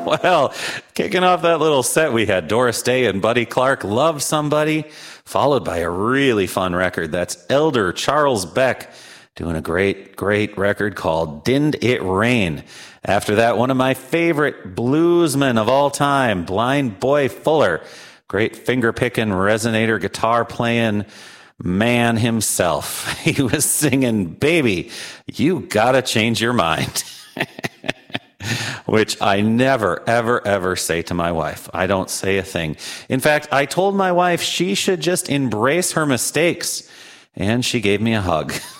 Well, kicking off that little set, we had Doris Day and Buddy Clark, Love Somebody, followed by a really fun record. That's Elder Charles Beck doing a great, great record called Didn't It Rain. After that, one of my favorite bluesmen of all time, Blind Boy Fuller, great finger-picking, resonator guitar playing man himself. He was singing, Baby, You Gotta Change Your Mind. Which I never, ever, ever say to my wife. I don't say a thing. In fact, I told my wife she should just embrace her mistakes, and she gave me a hug.